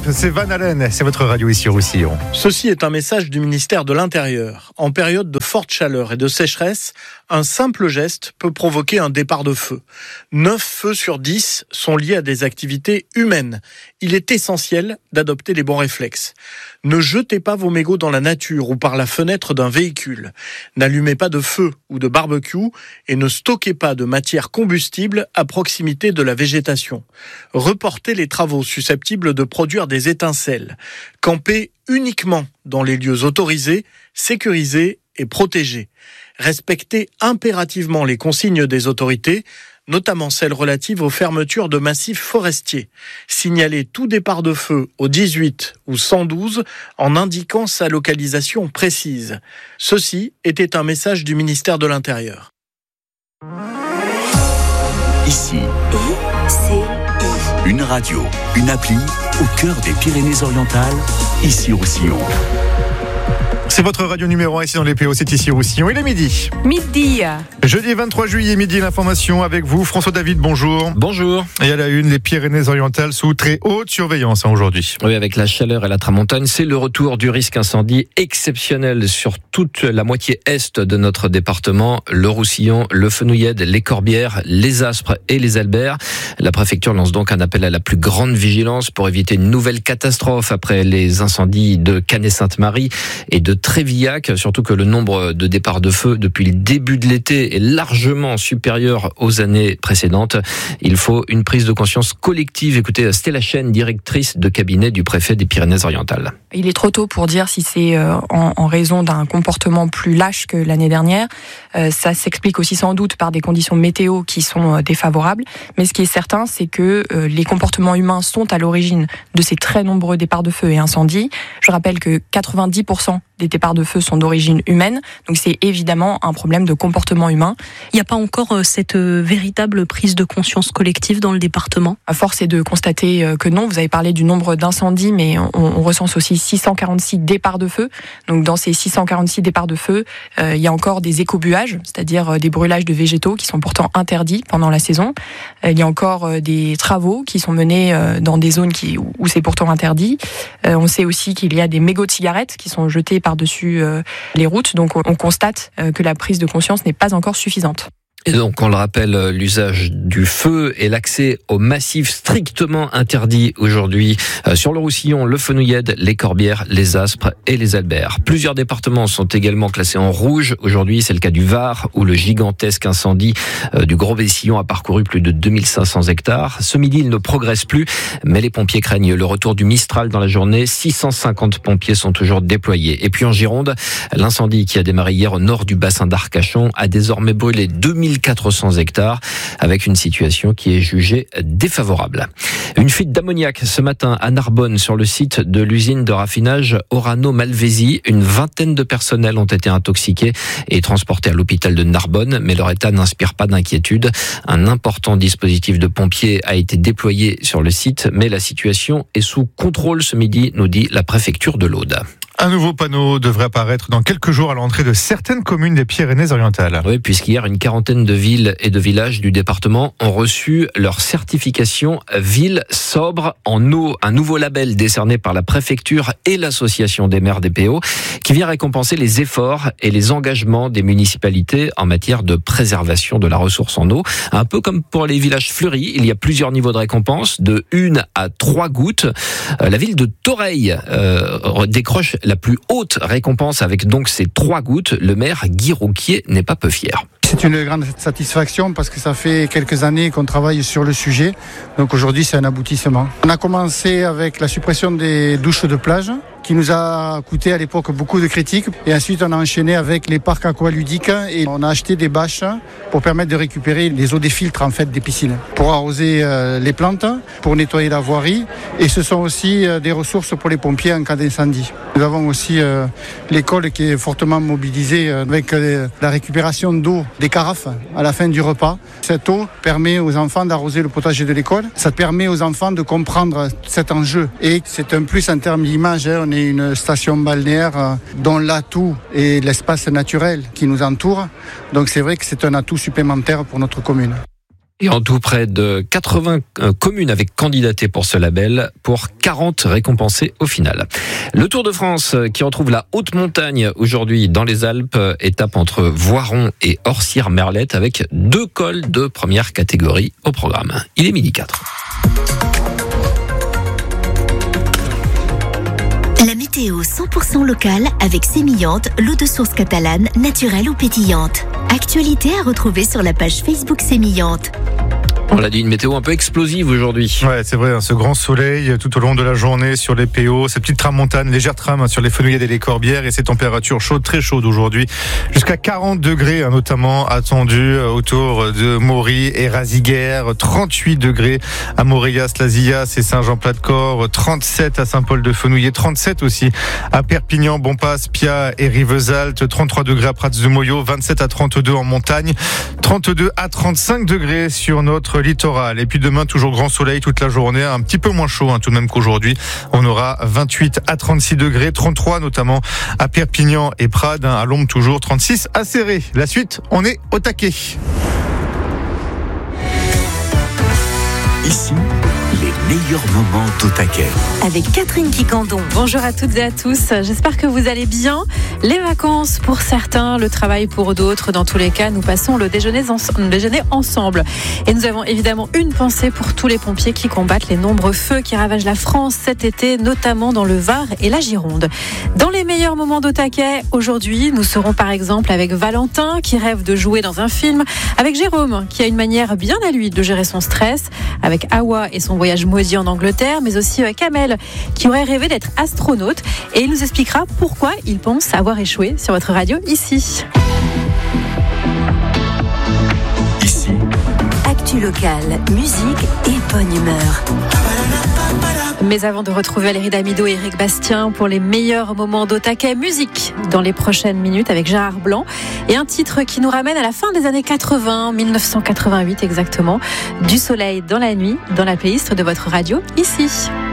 c'est Van Halen, c'est votre radio ici au Roussillon. Ceci est un message du ministère de l'Intérieur. En période de forte chaleur et de sécheresse, un simple geste peut provoquer un départ de feu. 9 feux sur 10 sont liés à des activités humaines. Il est essentiel d'adopter les bons réflexes. Ne jetez pas vos mégots dans la nature ou par la fenêtre d'un véhicule. N'allumez pas de feu ou de barbecue et ne stockez pas de matière combustible à proximité de la végétation. Reportez les travaux susceptibles de produire des étincelles. Campez uniquement dans les lieux autorisés, sécurisés et protégés. Respectez impérativement les consignes des autorités, notamment celles relatives aux fermetures de massifs forestiers. Signalez tout départ de feu au 18 ou 112 en indiquant sa localisation précise. Ceci était un message du ministère de l'Intérieur. Ici, une radio, une appli au cœur des Pyrénées-Orientales, ici au Roussillon. C'est votre radio numéro 1 ici dans les PO, c'est ici au Roussillon. Il est midi. Midi. Jeudi 23 juillet, midi, l'information avec vous. François David, bonjour. Bonjour. Et à la une, les Pyrénées-Orientales sous très haute surveillance aujourd'hui. Oui, avec la chaleur et la tramontane, c'est le retour du risque incendie exceptionnel sur toute la moitié est de notre département. Le Roussillon, le Fenouillède, les Corbières, les Aspres et les Albert. La préfecture lance donc un appel à la plus grande vigilance pour éviter une nouvelle catastrophe après les incendies de Canet-Sainte-Marie et de Trévillac, surtout que le nombre de départs de feu depuis le début de l'été est largement supérieur aux années précédentes. Il faut une prise de conscience collective. Écoutez Stella Chen, directrice de cabinet du préfet des Pyrénées-Orientales. Il est trop tôt pour dire si c'est en raison d'un comportement plus lâche que l'année dernière. Ça s'explique aussi sans doute par des conditions météo qui sont défavorables. Mais ce qui est certain, c'est que les comportements humains sont à l'origine de ces très nombreux départs de feu et incendies. Je rappelle que 90% des départs de feu sont d'origine humaine. Donc c'est évidemment un problème de comportement humain. Il n'y a pas encore cette véritable prise de conscience collective dans le département ? À force est de constater que non. Vous avez parlé du nombre d'incendies, mais on recense aussi 646 départs de feu. Donc dans ces 646 départs de feu, il y a encore des écobuages, c'est-à-dire des brûlages de végétaux qui sont pourtant interdits pendant la saison. Il y a encore des travaux qui sont menés dans des zones où c'est pourtant interdit. On sait aussi qu'il y a des mégots de cigarettes qui sont jetés par-dessus les routes. Donc on constate que la prise de conscience n'est pas encore suffisante. Et donc, on le rappelle, l'usage du feu et l'accès aux massifs strictement interdits aujourd'hui sur le Roussillon, le Fenouillède, les Corbières, les Aspres et les Albert. Plusieurs départements sont également classés en rouge. Aujourd'hui, c'est le cas du Var, où le gigantesque incendie du Gros Vessillon a parcouru plus de 2500 hectares. Ce midi, il ne progresse plus, mais les pompiers craignent le retour du Mistral dans la journée. 650 pompiers sont toujours déployés. Et puis en Gironde, l'incendie qui a démarré hier au nord du bassin d'Arcachon a désormais brûlé 2400 hectares, avec une situation qui est jugée défavorable. Une fuite d'ammoniac ce matin à Narbonne, sur le site de l'usine de raffinage Orano Malvézy. Une vingtaine de personnels ont été intoxiqués et transportés à l'hôpital de Narbonne, mais leur état n'inspire pas d'inquiétude. Un important dispositif de pompiers a été déployé sur le site, mais la situation est sous contrôle ce midi, nous dit la préfecture de l'Aude. Un nouveau panneau devrait apparaître dans quelques jours à l'entrée de certaines communes des Pyrénées-Orientales. Oui, puisqu'hier, une quarantaine de villes et de villages du département ont reçu leur certification Ville sobre en eau. Un nouveau label décerné par la préfecture et l'association des maires des PO, qui vient récompenser les efforts et les engagements des municipalités en matière de préservation de la ressource en eau. Un peu comme pour les villages fleuris, il y a plusieurs niveaux de récompense, de 1 à 3 gouttes. La ville de Toreil décroche la plus haute récompense avec donc ces 3 gouttes. Le maire Guy Rouquier n'est pas peu fier. C'est une grande satisfaction parce que ça fait quelques années qu'on travaille sur le sujet. Donc aujourd'hui, c'est un aboutissement. On a commencé avec la suppression des douches de plage, qui nous a coûté à l'époque beaucoup de critiques. Et ensuite, on a enchaîné avec les parcs aqualudiques et on a acheté des bâches pour permettre de récupérer les eaux des filtres en fait des piscines, pour arroser les plantes, pour nettoyer la voirie. Et ce sont aussi des ressources pour les pompiers en cas d'incendie. Nous avons aussi l'école qui est fortement mobilisée avec la récupération d'eau des carafes à la fin du repas. Cette eau permet aux enfants d'arroser le potager de l'école. Ça permet aux enfants de comprendre cet enjeu. Et c'est un plus en termes d'image. On est une station balnéaire dont l'atout est l'espace naturel qui nous entoure. Donc c'est vrai que c'est un atout supplémentaire pour notre commune. Et en tout, près de 80 communes avaient candidaté pour ce label, pour 40 récompensés au final. Le Tour de France qui retrouve la haute montagne aujourd'hui dans les Alpes, étape entre Voiron et Orsières-Merlette avec 2 cols de première catégorie au programme. Il est 12h04. La météo 100% locale avec Sémillante, l'eau de source catalane, naturelle ou pétillante. Actualité à retrouver sur la page Facebook Sémillante. On l'a dit, une météo un peu explosive aujourd'hui. Ouais, c'est vrai, ce grand soleil tout au long de la journée sur les PO, ces petites tramontanes, légères trames sur les Fenouillèdes et les Corbières et ces températures chaudes, très chaudes aujourd'hui. Jusqu'à 40 degrés, notamment attendues autour de Mory et Raziguères, 38 degrés à Moréas, Lazillas et Saint-Jean-Plat-de-Corps, 37 à Saint-Paul-de-Fenouillet, 37 aussi à Perpignan, Bonpas, Pia et Rivesaltes, 33 degrés à Prats-de-Moyau, 27 à 32 en montagne, 32 à 35 degrés sur notre littoral. Et puis demain, toujours grand soleil toute la journée, un petit peu moins chaud tout de même qu'aujourd'hui. On aura 28 à 36 degrés, 33 notamment à Perpignan et Prades, à Lombes toujours, 36 à Céré. La suite, on est au taquet. Ici, les meilleurs moments au taquet. Avec Catherine Quicandon. Bonjour à toutes et à tous, j'espère que vous allez bien. Les vacances pour certains, le travail pour d'autres. Dans tous les cas, nous passons le déjeuner ensemble. Et nous avons évidemment une pensée pour tous les pompiers qui combattent les nombreux feux qui ravagent la France cet été, notamment dans le Var et la Gironde. Dans les meilleurs moments d'au taquet, aujourd'hui, nous serons par exemple avec Valentin qui rêve de jouer dans un film, avec Jérôme qui a une manière bien à lui de gérer son stress, avec Awa et son voyage maudit en Angleterre, mais aussi avec Kamel qui aurait rêvé d'être astronaute, et il nous expliquera pourquoi il pense avoir échoué sur votre radio ici. Ici, Actu locale, musique et bonne humeur. Mais avant de retrouver Valérie Damido et Eric Bastien pour les meilleurs moments d'au taquet, musique dans les prochaines minutes avec Gérard Blanc et un titre qui nous ramène à la fin des années 80, 1988 exactement, Du soleil dans la nuit, dans la playlist de votre radio ici.